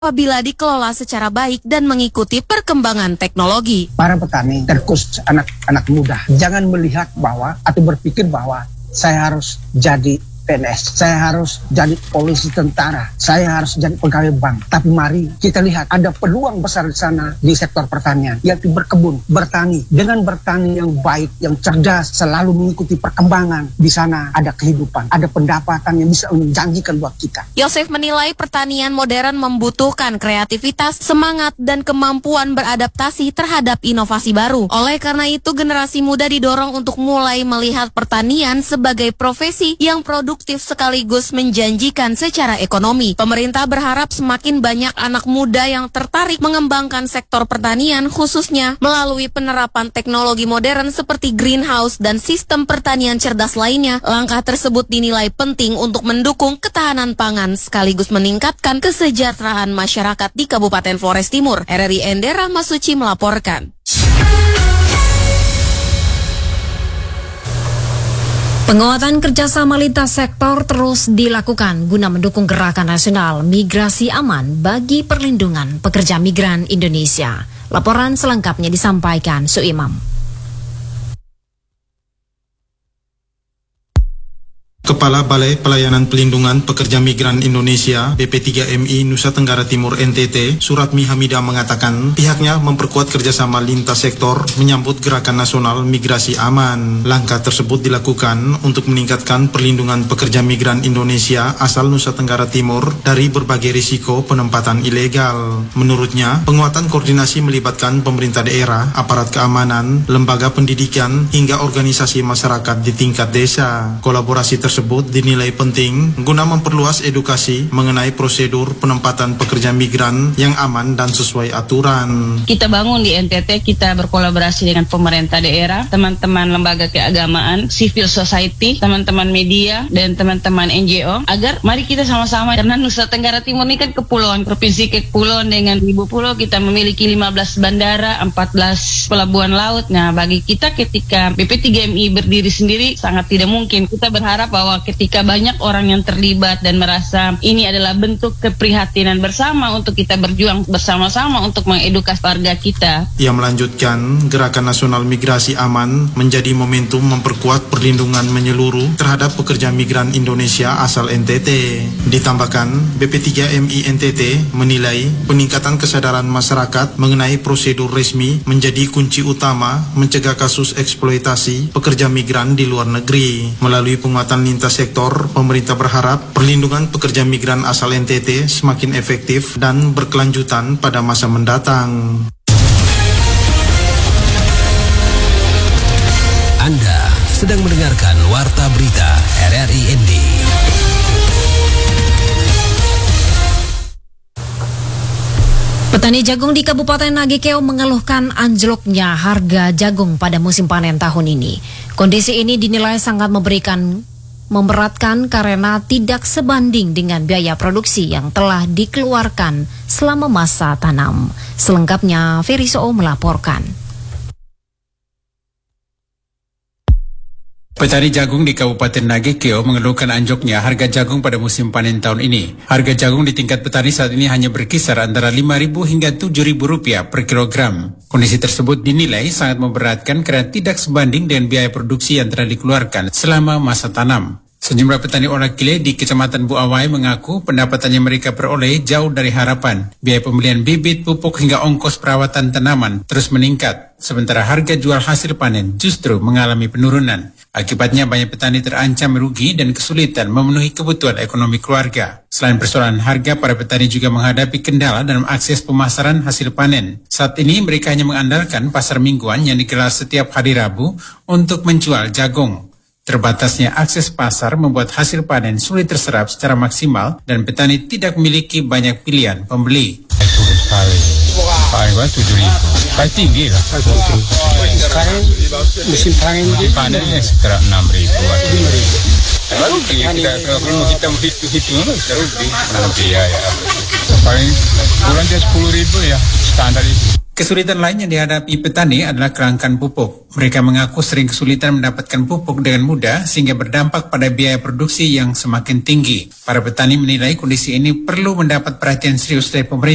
apabila dikelola secara baik dan mengikuti perkembangan teknologi. Para petani, terkhusus anak-anak muda, jangan melihat bahwa atau berpikir bahwa saya harus jadi PNS, saya harus jadi polisi tentara, saya harus jadi pegawai bank. Tapi mari kita lihat ada peluang besar di sana di sektor pertanian, yaitu berkebun, bertani. Dengan bertani yang baik, yang cerdas, selalu mengikuti perkembangan. Di sana ada kehidupan, ada pendapatan yang bisa menjanjikan buat kita. Yosef menilai pertanian modern membutuhkan kreativitas, semangat, dan kemampuan beradaptasi terhadap inovasi baru. Oleh karena itu, generasi muda didorong untuk mulai melihat pertanian sebagai profesi yang produktif sekaligus menjanjikan secara ekonomi. Pemerintah berharap semakin banyak anak muda yang tertarik mengembangkan sektor pertanian, khususnya melalui penerapan teknologi modern seperti greenhouse dan sistem pertanian cerdas lainnya. Langkah tersebut dinilai penting untuk mendukung ketahanan pangan sekaligus meningkatkan kesejahteraan masyarakat di Kabupaten Flores Timur. RRI Endera Masuci melaporkan. Penguatan kerjasama lintas sektor terus dilakukan guna mendukung gerakan nasional migrasi aman bagi perlindungan pekerja migran Indonesia. Laporan selengkapnya disampaikan Suimam. Kepala Balai Pelayanan Pelindungan Pekerja Migran Indonesia BP3MI Nusa Tenggara Timur NTT, Suratmi Hamidah mengatakan pihaknya memperkuat kerjasama lintas sektor menyambut gerakan nasional migrasi aman. Langkah tersebut dilakukan untuk meningkatkan perlindungan pekerja migran Indonesia asal Nusa Tenggara Timur dari berbagai risiko penempatan ilegal. Menurutnya, penguatan koordinasi melibatkan pemerintah daerah, aparat keamanan, lembaga pendidikan, hingga organisasi masyarakat di tingkat desa. Kolaborasi tersebut dinilai penting guna memperluas edukasi mengenai prosedur penempatan pekerja migran yang aman dan sesuai aturan. Kita bangun di NTT, kita berkolaborasi dengan pemerintah daerah, teman-teman lembaga keagamaan, civil society, teman-teman media, dan teman-teman NGO, agar mari kita sama-sama, karena Nusa Tenggara Timur ini kan kepulauan, provinsi kepulauan dengan 1000 pulau, kita memiliki 15 bandara, 14 pelabuhan laut. Nah, bagi kita ketika BP3MI berdiri sendiri, sangat tidak mungkin. Kita berharap bahwa ketika banyak orang yang terlibat dan merasa ini adalah bentuk keprihatinan bersama untuk kita berjuang bersama-sama untuk mengedukasi warga kita. Ia melanjutkan, gerakan nasional migrasi aman menjadi momentum memperkuat perlindungan menyeluruh terhadap pekerja migran Indonesia asal NTT. Ditambahkan, BP3MI NTT menilai peningkatan kesadaran masyarakat mengenai prosedur resmi menjadi kunci utama mencegah kasus eksploitasi pekerja migran di luar negeri. Melalui penguatan lintas sektor, pemerintah berharap perlindungan pekerja migran asal NTT semakin efektif dan berkelanjutan pada masa mendatang. Anda sedang mendengarkan Warta Berita RRI ND. Petani jagung di Kabupaten Nagekeo mengeluhkan anjloknya harga jagung pada musim panen tahun ini. Kondisi ini dinilai sangat memberatkan karena tidak sebanding dengan biaya produksi yang telah dikeluarkan selama masa tanam. Selengkapnya Ferry Soo melaporkan. Petani jagung di Kabupaten Nagekeo mengeluhkan anjloknya harga jagung pada musim panen tahun ini. Harga jagung di tingkat petani saat ini hanya berkisar antara Rp5.000 hingga Rp7.000 per kilogram. Kondisi tersebut dinilai sangat memberatkan karena tidak sebanding dengan biaya produksi yang telah dikeluarkan selama masa tanam. Sejumlah petani Onakile di Kecamatan Buawai mengaku pendapatannya mereka peroleh jauh dari harapan. Biaya pembelian bibit, pupuk hingga ongkos perawatan tanaman terus meningkat, sementara harga jual hasil panen justru mengalami penurunan. Akibatnya banyak petani terancam rugi dan kesulitan memenuhi kebutuhan ekonomi keluarga. Selain persoalan harga, para petani juga menghadapi kendala dalam akses pemasaran hasil panen. Saat ini mereka hanya mengandalkan pasar mingguan yang digelar setiap hari Rabu untuk menjual jagung. Terbatasnya akses pasar membuat hasil panen sulit terserap secara maksimal dan petani tidak memiliki banyak pilihan pembeli. Turun sekali, paling banyak 7.000, paling tinggi lah. Sekarang musim panennya sekitar 6.000. Baru kita hitung kita rugi karena biaya. Paling kurang 10.000 ya standar itu. Kesulitan lain yang dihadapi petani adalah kelangkaan pupuk. Mereka mengaku sering kesulitan mendapatkan pupuk dengan mudah sehingga berdampak pada biaya produksi yang semakin tinggi. Para petani menilai kondisi ini perlu mendapat perhatian serius dari pemerintah.